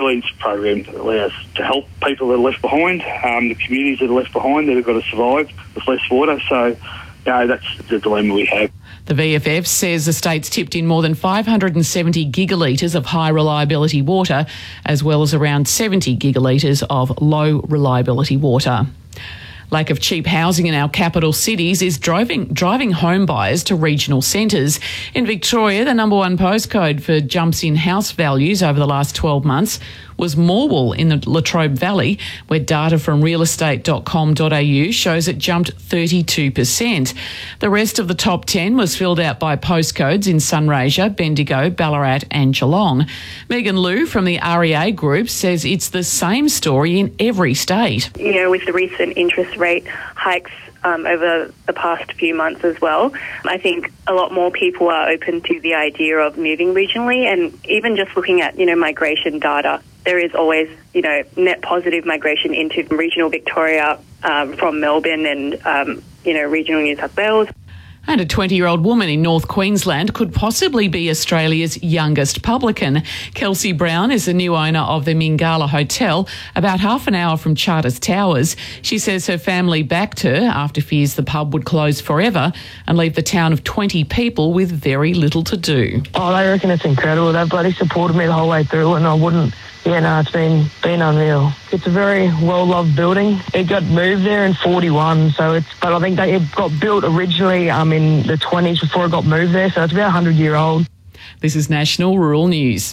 resilience program that allows to help people that are left behind, the communities that are left behind that have got to survive with less water. So, that's the dilemma we have. The VFF says the state's tipped in more than 570 gigalitres of high reliability water, as well as around 70 gigalitres of low reliability water. Lack of cheap housing in our capital cities is driving home buyers to regional centres. In Victoria, the number one postcode for jumps in house values over the last 12 months was Morwell in the Latrobe Valley, where data from realestate.com.au shows it jumped 32%. The rest of the top 10 was filled out by postcodes in Sunraysia, Bendigo, Ballarat and Geelong. Megan Liu from the REA Group says it's the same story in every state. With the recent interest rate hikes over the past few months as well, I think a lot more people are open to the idea of moving regionally, and even just looking at, migration data, there is always, net positive migration into regional Victoria from Melbourne and, regional New South Wales. And a 20-year-old woman in North Queensland could possibly be Australia's youngest publican. Kelsey Brown is the new owner of the Mingala Hotel, about half an hour from Charters Towers. She says her family backed her after fears the pub would close forever and leave the town of 20 people with very little to do. Oh, I reckon it's incredible. They bloody supported me the whole way through, and I wouldn't... it's been unreal. It's a very well-loved building. It got moved there in 41, but I think it got built originally in the 20s before it got moved there, so it's about 100-year-old. This is National Rural News.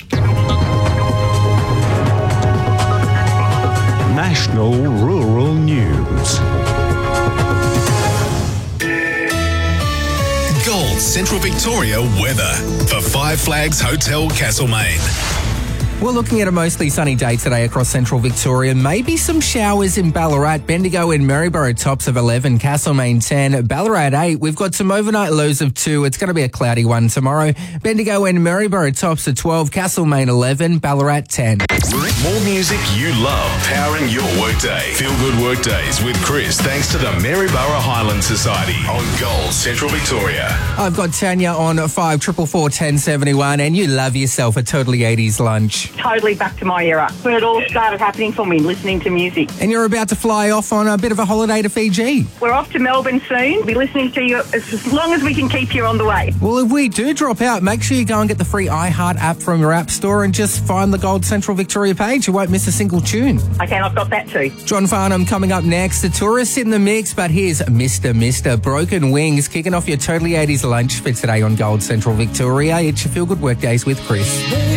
National Rural News. Gold Central Victoria weather for Five Flags Hotel Castlemaine. We're looking at a mostly sunny day today across central Victoria. Maybe some showers in Ballarat, Bendigo and Maryborough tops of 11, Castlemaine 10, Ballarat 8. We've got some overnight lows of 2. It's going to be a cloudy one tomorrow. Bendigo and Maryborough tops of 12, Castlemaine 11, Ballarat 10. More music you love powering your workday. Feel Good Workdays with Chris, thanks to the Maryborough Highland Society on Gold Central Victoria. I've got Tanya on 5444 1071, and you love yourself a totally 80s lunch. Totally back to my era. When it all started happening for me, listening to music. And you're about to fly off on a bit of a holiday to Fiji. We're off to Melbourne soon. We'll be listening to you as long as we can keep you on the way. Well, if we do drop out, make sure you go and get the free iHeart app from your app store and just find the Gold Central Victoria page. You won't miss a single tune. Okay, I've got that too. John Farnham coming up next. The tourists in the mix, but here's Mr. Broken Wings kicking off your totally 80s lunch for today on Gold Central Victoria. It's your Feel Good Workdays with Chris.